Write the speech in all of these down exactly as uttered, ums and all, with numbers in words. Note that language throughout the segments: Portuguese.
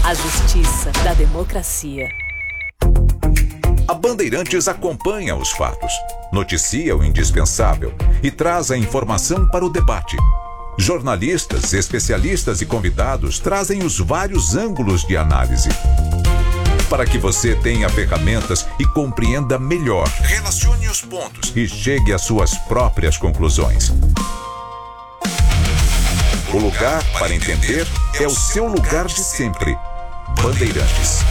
A justiça da democracia. A Bandeirantes acompanha os fatos, noticia o indispensável e traz a informação para o debate. Jornalistas, especialistas e convidados trazem os vários ângulos de análise, para que você tenha ferramentas e compreenda melhor, relacione os pontos e chegue às suas próprias conclusões. O lugar para entender é o seu lugar de sempre. Bandeirantes.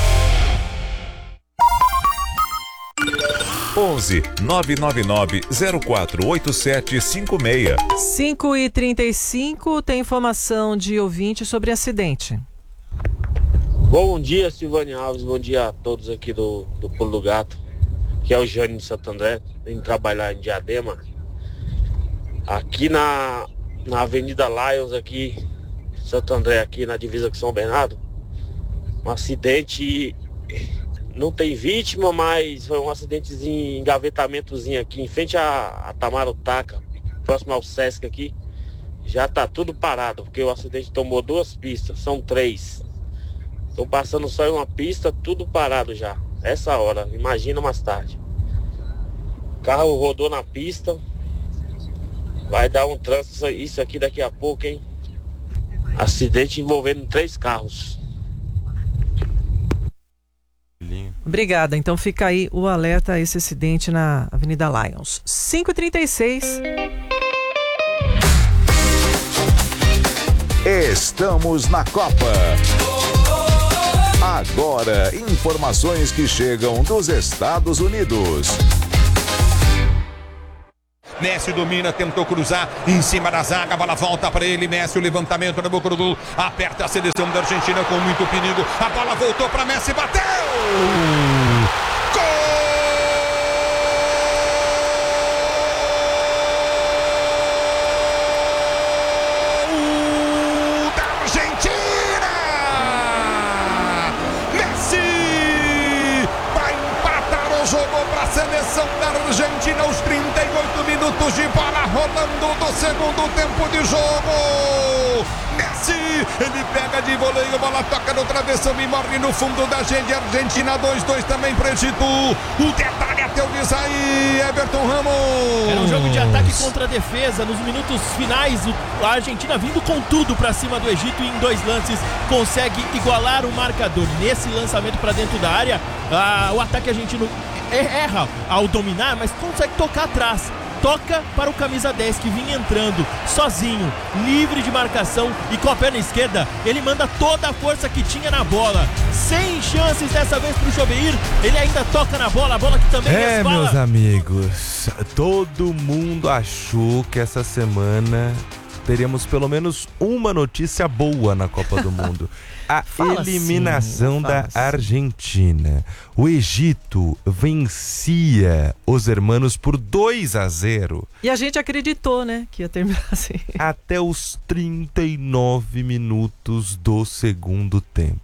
onze, nove nove nove, zero quatro oito sete cinco seis. cinco e trinta e cinco, tem informação de ouvinte sobre acidente. Bom dia, Silvânia Alves, bom dia a todos aqui do, do Pulo do Gato, que é o Jânio de Santo André, vem trabalhar em Diadema. Aqui na, na Avenida Lions, aqui, Santo André, aqui na divisa com São Bernardo, um acidente, não tem vítima, mas foi um acidentezinho, engavetamentozinho aqui, em frente a, a Tamarutaca, próximo ao Sesc aqui, já tá tudo parado, porque o acidente tomou duas pistas, são três. Estão passando só em uma pista, tudo parado já, essa hora, imagina mais tarde. O carro rodou na pista, vai dar um trânsito, isso aqui daqui a pouco, hein? Acidente envolvendo três carros. Obrigada, então fica aí o alerta a esse acidente na Avenida Lions. cinco e trinta e seis. Estamos na Copa. Agora, informações que chegam dos Estados Unidos. Messi domina, tentou cruzar em cima da zaga, a bola volta para ele, Messi, o levantamento no boca do gol, aperta a seleção da Argentina com muito perigo, a bola voltou para Messi, bateu! Gol da Argentina! Messi vai empatar o jogo para a seleção da Argentina aos trinta e oito minutos de bola rolando do segundo tempo de jogo. Messi, ele pega de voleio, a bola toca no travessão e morre no fundo da rede. Argentina dois a dois também para o Egito. O detalhe até o diz aí, Everton Ramos. Era um jogo de ataque contra a defesa. Nos minutos finais, a Argentina vindo com tudo para cima do Egito e em dois lances consegue igualar o marcador. Nesse lançamento para dentro da área, ah, o ataque argentino erra ao dominar, mas consegue tocar atrás. Toca para o camisa dez que vinha entrando sozinho, livre de marcação e com a perna esquerda ele manda toda a força que tinha na bola. Sem chances dessa vez para o Chobeir, ele ainda toca na bola, a bola que também é, resbala. Meus amigos, todo mundo achou que essa semana teríamos pelo menos uma notícia boa na Copa do Mundo. A Fala eliminação assim, da assim. Argentina. O Egito vencia os hermanos por dois a zero. E a gente acreditou, né, que ia terminar assim. Até os trinta e nove minutos do segundo tempo.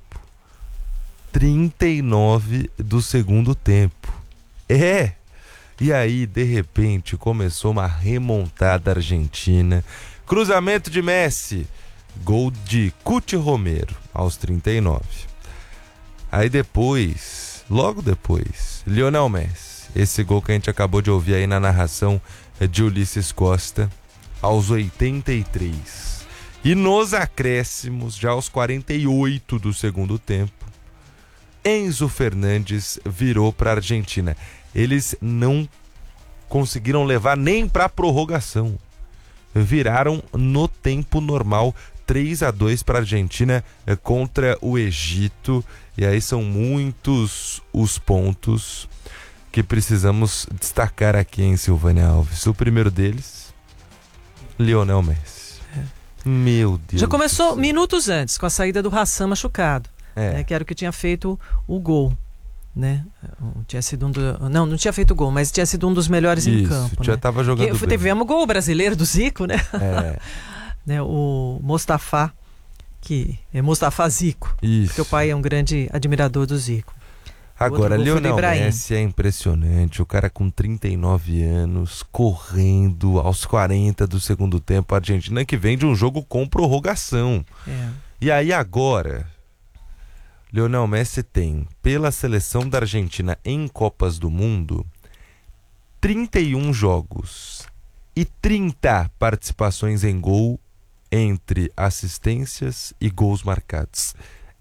trinta e nove do segundo tempo. É! E aí, de repente, começou uma remontada argentina. Cruzamento de Messi. Gol de Cuti Romero, aos trinta e nove. Aí depois, logo depois, Lionel Messi. Esse gol que a gente acabou de ouvir aí na narração de Ulisses Costa, aos oitenta e três. E nos acréscimos, já aos quarenta e oito do segundo tempo, Enzo Fernandes virou para a Argentina. Eles não conseguiram levar nem para a prorrogação. Viraram no tempo normal, três a dois para a Argentina contra o Egito. E aí são muitos os pontos que precisamos destacar aqui em Silvânia Alves. O primeiro deles, Lionel Messi. É. Meu Deus. Já começou minutos antes, com a saída do Hassan machucado, é. né, que era o que tinha feito o gol. Né? Tinha sido um do... Não, não tinha feito gol, mas tinha sido um dos melhores Isso, em campo. já né? estava jogando que, bem. Tivemos gol brasileiro do Zico, né? É. né? O Mostafa, que é Mostafa Zico, Isso. porque o pai é um grande admirador do Zico. Agora, Lionel Messi é impressionante, o cara com trinta e nove anos, correndo aos quarenta do segundo tempo, a Argentina que vem de um jogo com prorrogação. É. E aí agora, Lionel Messi tem, pela seleção da Argentina em Copas do Mundo, trinta e um jogos e trinta participações em gol entre assistências e gols marcados.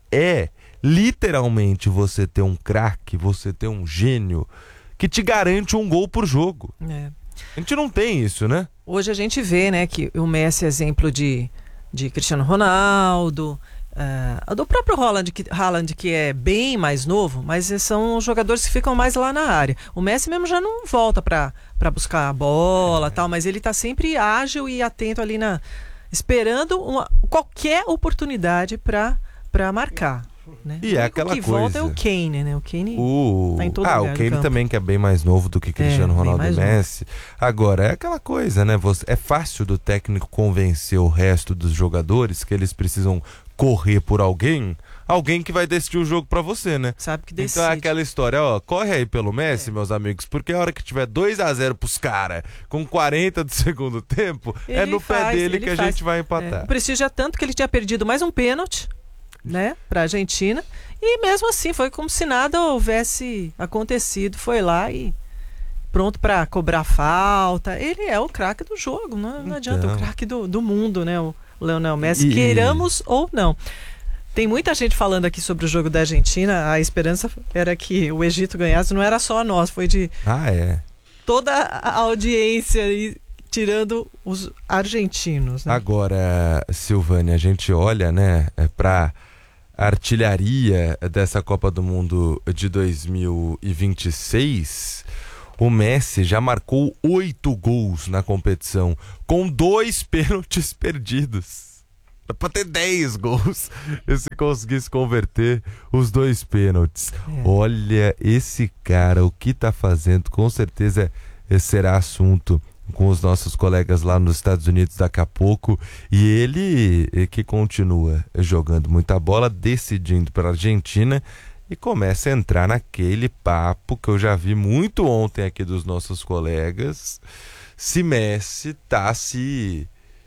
É literalmente você ter um craque, você ter um gênio que te garante um gol por jogo. É. A gente não tem isso, né? Hoje a gente vê, né, que o Messi é exemplo de, de Cristiano Ronaldo, uh, do próprio Haaland que, Haaland, que é bem mais novo, mas são jogadores que ficam mais lá na área. O Messi mesmo já não volta para buscar a bola, é. tal, mas ele está sempre ágil e atento ali, na, esperando uma, qualquer oportunidade para marcar. Né? E é aquela que coisa. volta é o Kane, né? O Kane o... tá em todo ah, lugar o Kane do campo. também, que é bem mais novo do que Cristiano é, Ronaldo e Messi. Novo. Agora, é aquela coisa, né? Você... É fácil do técnico convencer o resto dos jogadores que eles precisam correr por alguém, alguém que vai decidir o jogo pra você, né? Sabe que decide. Então é aquela história, ó, corre aí pelo Messi, é. meus amigos, porque a hora que tiver dois a zero pros caras, com quarenta do segundo tempo, ele é no faz, pé dele que faz. a gente vai empatar. É. O prestígio é tanto que ele tinha perdido mais um pênalti, né, pra Argentina, e mesmo assim foi como se nada houvesse acontecido, foi lá e pronto pra cobrar falta. Ele é o craque do jogo, não, não então... adianta, o craque do, do mundo, né, o Lionel Messi, e... queiramos ou não. Tem muita gente falando aqui sobre o jogo da Argentina. A esperança era que o Egito ganhasse, não era só a nossa, foi de ah, é. toda a audiência, e tirando os argentinos, né? Agora, Silvânia, a gente olha, né, para a artilharia dessa Copa do Mundo de dois mil e vinte e seis. O Messi já marcou oito gols na competição, com dois pênaltis perdidos. Dá pra ter dez gols se conseguisse converter os dois pênaltis. É. Olha, esse cara, o que tá fazendo, com certeza será assunto com os nossos colegas lá nos Estados Unidos daqui a pouco. E ele que continua jogando muita bola, decidindo para a Argentina, e começa a entrar naquele papo que eu já vi muito ontem aqui dos nossos colegas. Se Messi tá se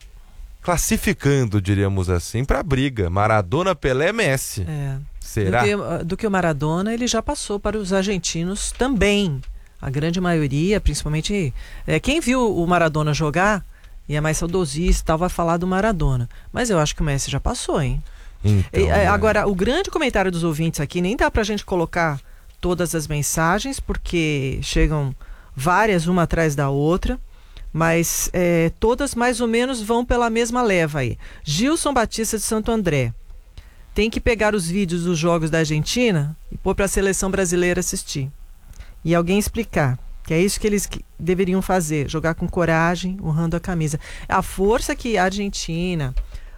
classificando, diríamos assim, para a briga. Maradona, Pelé, Messi. É. Será? Do que, do que o Maradona, ele já passou para os argentinos também. A grande maioria, principalmente... É, quem viu o Maradona jogar e é mais saudosista e tal, vai falar do Maradona. Mas eu acho que o Messi já passou, hein? Então, e, é. Agora, o grande comentário dos ouvintes aqui, nem dá pra gente colocar todas as mensagens, porque chegam várias, uma atrás da outra, mas é, todas mais ou menos vão pela mesma leva aí. Gilson Batista de Santo André. Tem que pegar os vídeos dos jogos da Argentina e pôr para a seleção brasileira assistir. E alguém explicar que é isso que eles deveriam fazer, jogar com coragem, honrando a camisa. A força que a Argentina,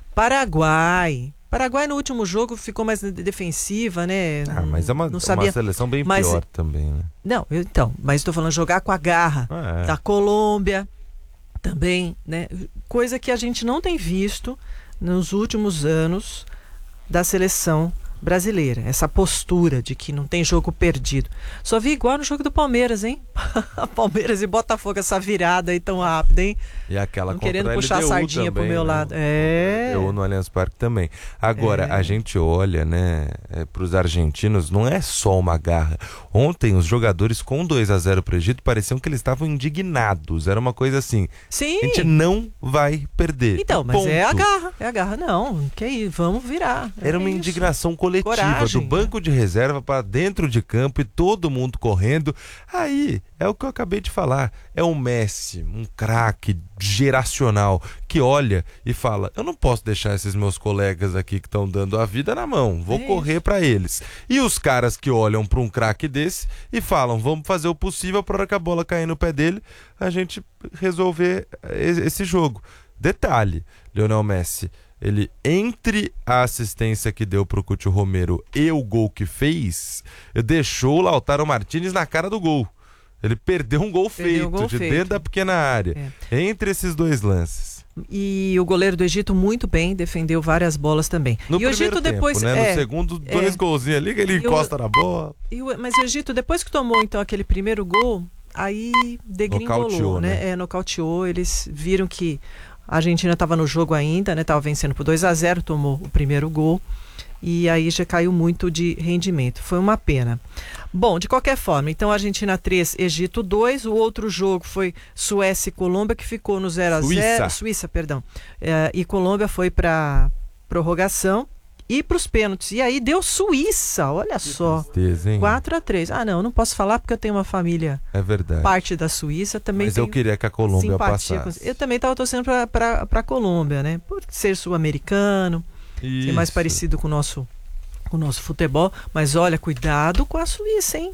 Paraguai... Paraguai no último jogo ficou mais defensiva, né? Ah, mas é uma, não sabia... uma seleção bem mas, pior também, né? Não, eu, então, mas estou falando jogar com a garra ah, é. da Colômbia também, né? Coisa que a gente não tem visto nos últimos anos da seleção brasileira. Essa postura de que não tem jogo perdido. Só vi igual no jogo do Palmeiras, hein? Palmeiras e Botafogo, essa virada aí tão rápida, hein? E aquela não contra querendo a puxar L D U a sardinha também, pro meu né? lado. É. Eu no Allianz Parque também. Agora, é. a gente olha, né, é, pros argentinos, não é só uma garra. Ontem, os jogadores com dois a zero pro Egito pareciam que eles estavam indignados. Era uma coisa assim. Sim. A gente não vai perder. Então, mas Ponto. é a garra. É a garra, não. Que aí, vamos virar. Era é uma isso. indignação coletiva, Coragem, do banco de reserva para dentro de campo e todo mundo correndo. Aí, é o que eu acabei de falar. É um Messi, um craque geracional, que olha e fala: eu não posso deixar esses meus colegas aqui que estão dando a vida na mão, vou é correr para eles. E os caras que olham para um craque desse e falam: vamos fazer o possível para que a bola cair no pé dele, a gente resolver esse jogo. Detalhe, Lionel Messi, ele, entre a assistência que deu pro Coutinho Romero e o gol que fez, deixou o Lautaro Martínez na cara do gol. Ele perdeu um gol perdeu feito, um gol de feito. dentro da pequena área. É. Entre esses dois lances. E o goleiro do Egito muito bem, defendeu várias bolas também. No e o Egito tempo, depois, né? é, No segundo, dois é. golzinhos ali, que ele encosta o, na bola. E o, mas o Egito, depois que tomou então aquele primeiro gol, aí degringolou, Nocauteou, né? né? É, nocauteou. Eles viram que a Argentina estava no jogo ainda, né? Estava vencendo por dois a zero, tomou o primeiro gol. e aí já caiu muito de rendimento. Foi uma pena. Bom, de qualquer forma, então Argentina três, Egito dois. O outro jogo foi Suécia e Colômbia, que ficou no zero a zero. Suíça. Suíça, perdão. É, e Colômbia foi para prorrogação e para os pênaltis. E aí deu Suíça, olha que só. Tristeza, hein? quatro a três. Ah, não, não posso falar porque eu tenho uma família É verdade. parte da Suíça. Também Mas eu tenho queria que a Colômbia simpatia passasse. com- Eu também estava torcendo para a Colômbia, né? Por ser sul-americano, ser mais Isso. parecido com o nosso, com o nosso futebol. Mas olha, cuidado com a Suíça, hein?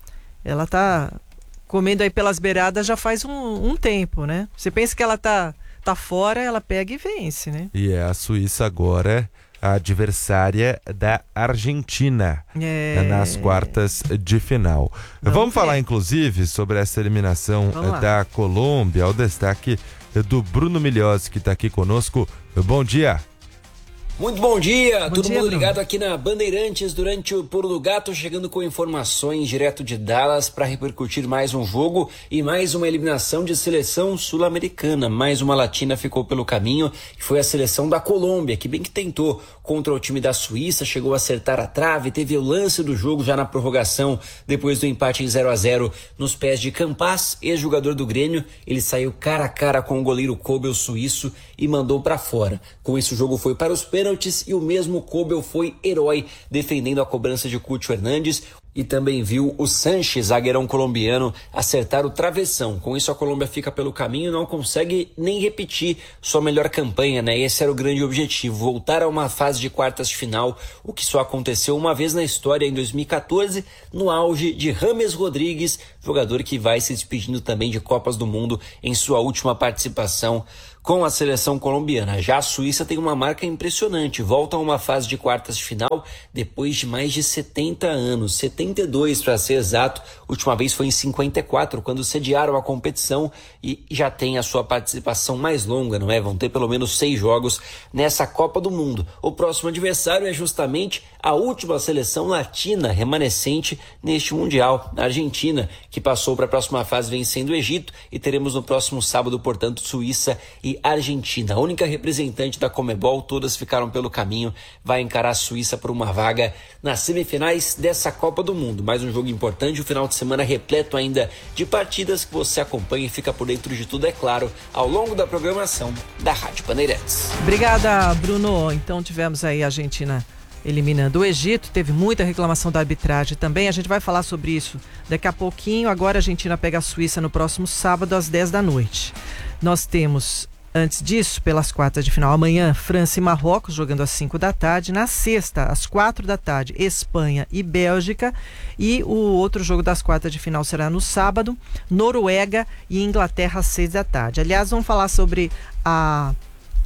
Ela tá comendo aí pelas beiradas já faz um, um tempo, né? Você pensa que ela tá, tá fora, ela pega e vence, né? E é a Suíça agora a adversária da Argentina É... nas quartas de final. Vamos Vamos, ver. falar inclusive sobre essa eliminação Vamos lá. da Colômbia, o destaque do Bruno Milhozzi, que está aqui conosco. Bom dia. Muito bom dia, Bom todo dia, mundo Bruno. ligado aqui na Bandeirantes durante o Pulo do Gato, chegando com informações direto de Dallas para repercutir mais um jogo e mais uma eliminação de seleção sul-americana. Mais uma latina ficou pelo caminho, que foi a seleção da Colômbia, que bem que tentou contra o time da Suíça, chegou a acertar a trave, teve o lance do jogo já na prorrogação, depois do empate em zero a zero nos pés de Campas, ex-jogador do Grêmio. Ele saiu cara a cara com o goleiro Kobel suíço e mandou para fora. Com isso o jogo foi para os pênaltis e o mesmo Kobel foi herói defendendo a cobrança de Cúcio Hernandes. E também viu o Sanches, zagueirão colombiano, acertar o travessão. Com isso a Colômbia fica pelo caminho e não consegue nem repetir sua melhor campanha, né? Esse era o grande objetivo, voltar a uma fase de quartas de final, o que só aconteceu uma vez na história, em dois mil e quatorze, no auge de James Rodrigues, jogador que vai se despedindo também de Copas do Mundo em sua última participação com a seleção colombiana. Já a Suíça tem uma marca impressionante, volta a uma fase de quartas de final depois de mais de setenta anos, setenta e dois para ser exato. Última vez foi em cinquenta e quatro, quando sediaram a competição, e já tem a sua participação mais longa, não é? Vão ter pelo menos seis jogos nessa Copa do Mundo. O próximo adversário é justamente a última seleção latina remanescente neste Mundial, a Argentina, que passou para a próxima fase vencendo o Egito, e teremos no próximo sábado, portanto, Suíça e Argentina. A única representante da Conmebol, todas ficaram pelo caminho, vai encarar a Suíça por uma vaga nas semifinais dessa Copa do Mundo. Mais um jogo importante, o final de semana repleto ainda de partidas que você acompanha e fica por dentro de tudo, é claro, ao longo da programação da Rádio Bandeirantes. Obrigada, Bruno. Então tivemos aí a Argentina eliminando o Egito, teve muita reclamação da arbitragem também, a gente vai falar sobre isso daqui a pouquinho. Agora a Argentina pega a Suíça no próximo sábado às dez da noite. Nós temos, antes disso, pelas quartas de final, amanhã, França e Marrocos jogando às cinco da tarde. Na sexta, às quatro da tarde, Espanha e Bélgica. E o outro jogo das quartas de final será no sábado, Noruega e Inglaterra às seis da tarde. Aliás, vamos falar sobre a...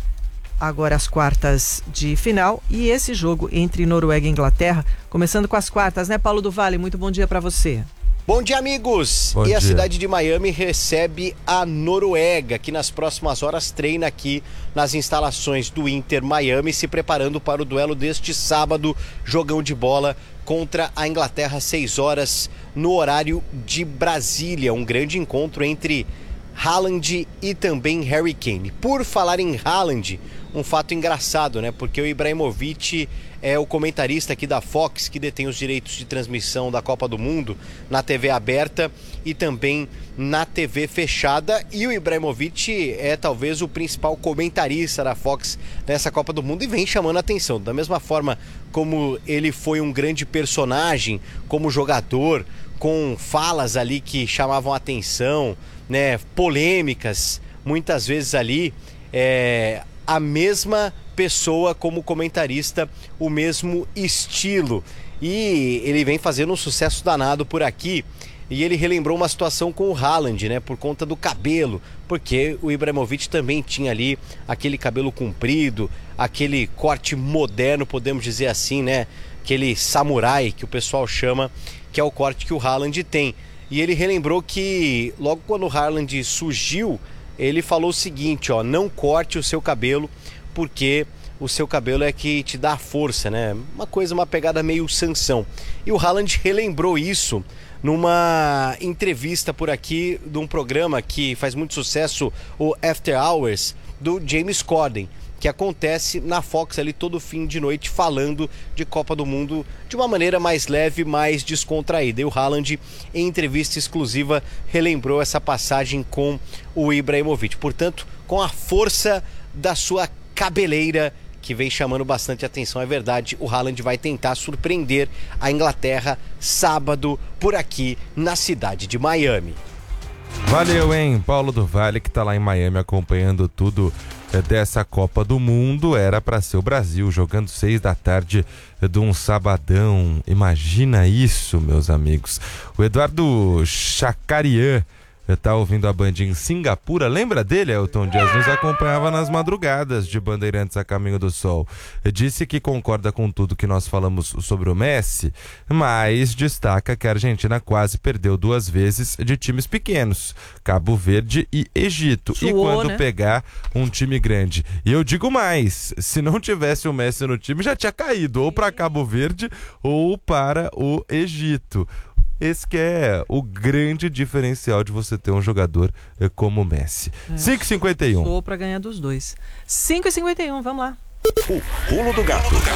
agora as quartas de final e esse jogo entre Noruega e Inglaterra, começando com as quartas, né, Paulo do Vale? Muito bom dia para você. Bom dia, amigos! Bom e a dia. cidade de Miami recebe a Noruega, que nas próximas horas treina aqui nas instalações do Inter Miami, se preparando para o duelo deste sábado, jogão de bola contra a Inglaterra, seis horas no horário de Brasília. Um grande encontro entre Haaland e também Harry Kane. Por falar em Haaland, um fato engraçado, né? Porque o Ibrahimovic é o comentarista aqui da Fox, que detém os direitos de transmissão da Copa do Mundo na T V aberta e também na T V fechada, e o Ibrahimovic é talvez o principal comentarista da Fox nessa Copa do Mundo e vem chamando a atenção. Da mesma forma como ele foi um grande personagem como jogador, com falas ali que chamavam a atenção, né, polêmicas, muitas vezes ali, é, a mesma pessoa como comentarista, o mesmo estilo. E ele vem fazendo um sucesso danado por aqui. E ele relembrou uma situação com o Haaland, né, por conta do cabelo, porque o Ibrahimovic também tinha ali aquele cabelo comprido, aquele corte moderno, podemos dizer assim, né, aquele samurai que o pessoal chama, que é o corte que o Haaland tem. E ele relembrou que logo quando o Haaland surgiu, ele falou o seguinte, ó, não corte o seu cabelo, porque o seu cabelo é que te dá força, né? Uma coisa, uma pegada meio Sansão. E o Haaland relembrou isso numa entrevista por aqui de um programa que faz muito sucesso, o After Hours, do James Corden. que acontece na Fox ali todo fim de noite, falando de Copa do Mundo de uma maneira mais leve, mais descontraída. E o Haaland, em entrevista exclusiva, relembrou essa passagem com o Ibrahimovic. Portanto, com a força da sua cabeleira, que vem chamando bastante atenção, é verdade, o Haaland vai tentar surpreender a Inglaterra sábado por aqui na cidade de Miami. Valeu, hein? Paulo do Vale, que tá lá em Miami acompanhando tudo dessa Copa do Mundo. Era pra ser o Brasil jogando seis da tarde de um sabadão. Imagina isso, meus amigos. O Eduardo Chacarian tá ouvindo a Band em Singapura. Lembra dele, Elton Dias? Nos acompanhava nas madrugadas de Bandeirantes a Caminho do Sol. Disse que concorda com tudo que nós falamos sobre o Messi, mas destaca que a Argentina quase perdeu duas vezes de times pequenos, Cabo Verde e Egito. Suou, e quando né? pegar um time grande. E eu digo mais, se não tivesse o Messi no time, já tinha caído ou para Cabo Verde ou para o Egito. Esse que é o grande diferencial de você ter um jogador como o Messi. É. cinco e cinquenta e um. Sou pra ganhar dos dois. cinco e cinquenta e um, vamos lá. O pulo do gato.